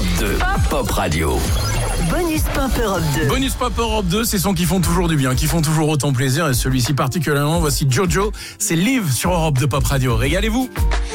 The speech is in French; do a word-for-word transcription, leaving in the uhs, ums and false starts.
Europe deux. Pop Radio. Bonus Pop Europe deux. Bonus Pop Europe deux, c'est sons qui font toujours du bien, qui font toujours autant plaisir. Et celui-ci particulièrement, voici Jojo. C'est Live sur Europe deux Pop Radio. Régalez-vous.